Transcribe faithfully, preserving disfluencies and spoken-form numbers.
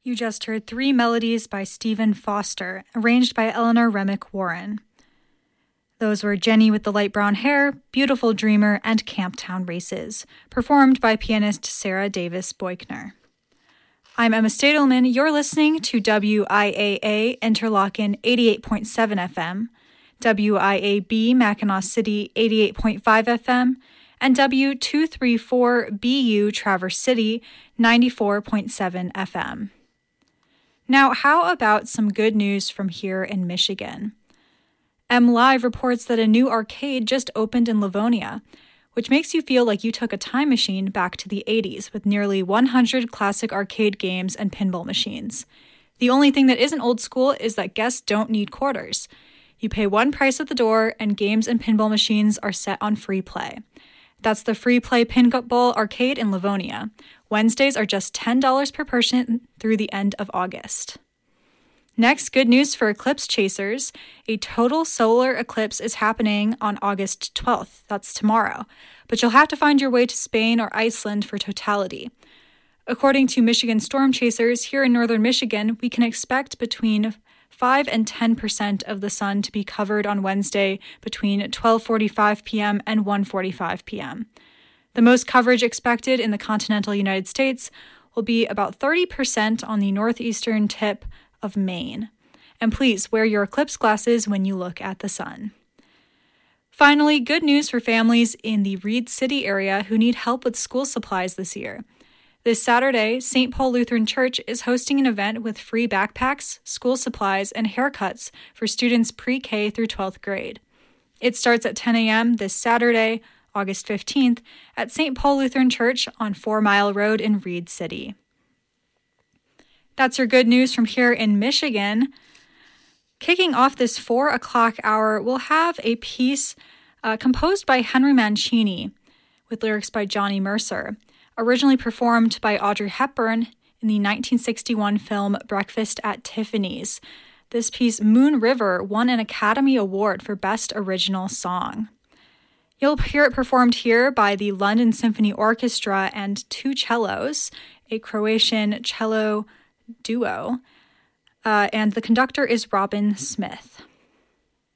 You just heard Three Melodies by Stephen Foster, arranged by Eleanor Remick Warren. Those were Jenny with the Light Brown Hair, Beautiful Dreamer, and Camptown Races, performed by pianist Sarah Davis Boykner. I'm Emma Stadelman. You're listening to W I A A Interlochen eighty-eight point seven F M, W I A B Mackinac City eighty-eight point five F M, and W two thirty-four B U Traverse City ninety-four point seven F M. Now, how about some good news from here in Michigan? M Live reports that a new arcade just opened in Livonia, which makes you feel like you took a time machine back to the eighties with nearly one hundred classic arcade games and pinball machines. The only thing that isn't old school is that guests don't need quarters. You pay one price at the door, and games and pinball machines are set on free play. That's the Free Play Pinball Arcade in Livonia. Wednesdays are just ten dollars per person through the end of August. Next, good news for eclipse chasers. A total solar eclipse is happening on August twelfth. That's tomorrow. But you'll have to find your way to Spain or Iceland for totality. According to Michigan Storm Chasers, here in northern Michigan, we can expect between five and ten percent of the sun to be covered on Wednesday between twelve forty-five p.m. and one forty-five p.m. The most coverage expected in the continental United States will be about thirty percent on the northeastern tip of Maine. And please wear your eclipse glasses when you look at the sun. Finally, good news for families in the Reed City area who need help with school supplies this year. This Saturday, Saint Paul Lutheran Church is hosting an event with free backpacks, school supplies, and haircuts for students pre-K through twelfth grade. It starts at ten a.m. this Saturday, August fifteenth, at Saint Paul Lutheran Church on Four Mile Road in Reed City. That's your good news from here in Michigan. Kicking off this four o'clock hour, we'll have a piece uh, composed by Henry Mancini with lyrics by Johnny Mercer, originally performed by Audrey Hepburn in the nineteen sixty-one film Breakfast at Tiffany's. This piece, Moon River, won an Academy Award for Best Original Song. You'll hear it performed here by the London Symphony Orchestra and two cellos, a Croatian cello duo, uh, and the conductor is Robin Smith.